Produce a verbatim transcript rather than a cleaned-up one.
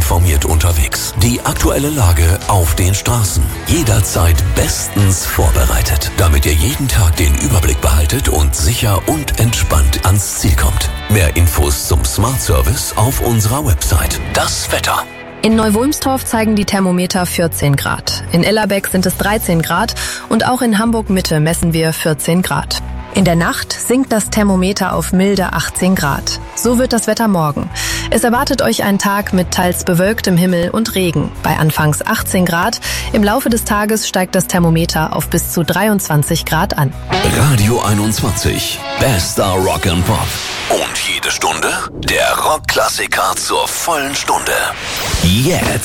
informiert unterwegs. Die aktuelle Lage auf den Straßen. Jederzeit bestens vorbereitet, damit ihr jeden Tag den Überblick behaltet und sicher und entspannt ans Ziel kommt. Mehr Infos zum Smart Service auf unserer Website. Das Wetter. In Neu-Wulmstorf zeigen die Thermometer vierzehn Grad. In Ellerbeck sind es dreizehn Grad und auch in Hamburg-Mitte messen wir vierzehn Grad. In der Nacht sinkt das Thermometer auf milde achtzehn Grad. So wird das Wetter morgen. Es erwartet euch ein Tag mit teils bewölktem Himmel und Regen. Bei anfangs achtzehn Grad. Im Laufe des Tages steigt das Thermometer auf bis zu dreiundzwanzig Grad an. Radio einundzwanzig. Bester Rock and Pop. Und jede Stunde der Rockklassiker zur vollen Stunde. Jetzt.